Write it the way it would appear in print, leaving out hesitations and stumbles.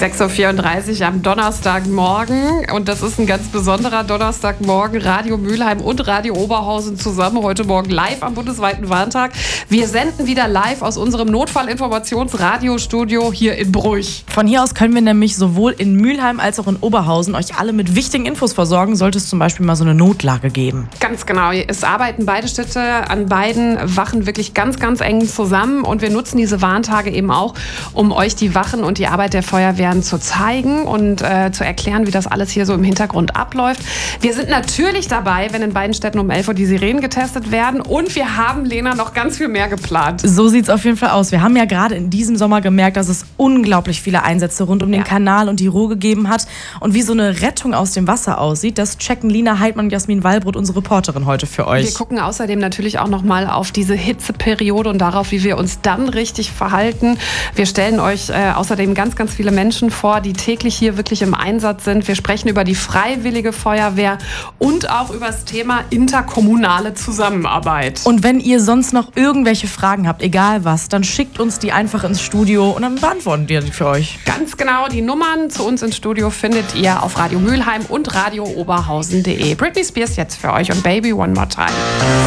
6.34 Uhr am Donnerstagmorgen. Und das ist ein ganz besonderer Donnerstagmorgen. Radio Mülheim und Radio Oberhausen zusammen. Heute Morgen live am bundesweiten Warntag. Wir senden wieder live aus unserem Notfallinformationsradiostudio hier in Bruch. Von hier aus können wir nämlich sowohl in Mülheim als auch in Oberhausen euch alle mit wichtigen Infos versorgen, sollte es zum Beispiel mal so eine Notlage geben. Ganz genau. Es arbeiten beide Städte an beiden Wachen wirklich ganz, ganz eng zusammen. Und wir nutzen diese Warntage eben auch, um euch die Wachen und die Arbeit der Feuerwehren zu zeigen und zu erklären, wie das alles hier so im Hintergrund abläuft. Wir sind natürlich dabei, wenn in beiden Städten um 11 Uhr die Sirenen getestet werden. Und wir haben, Lena, noch ganz viel mehr geplant. So sieht es auf jeden Fall aus. Wir haben ja gerade in diesem Sommer gemerkt, dass es unglaublich viele Einsätze rund um den Kanal und die Ruhr gegeben hat. Und wie so eine Rettung aus dem Wasser aussieht, das checken Lina Heidmann und Jasmin Wallbrot, unsere Reporterin, heute für euch. Wir gucken außerdem natürlich auch noch mal auf diese Hitzeperiode und darauf, wie wir uns dann richtig verhalten. Wir stellen euch außerdem ganz, ganz viele Menschen vor, die täglich hier wirklich im Einsatz sind. Wir sprechen über die Freiwillige Feuerwehr und auch über das Thema interkommunale Zusammenarbeit. Und wenn ihr sonst noch irgendwelche Fragen habt, egal was, dann schickt uns die einfach ins Studio und dann beantworten wir die für euch. Ganz genau, die Nummern zu uns ins Studio findet ihr auf Radio Mülheim und radiooberhausen.de. Britney Spears jetzt für euch und Baby One More Time.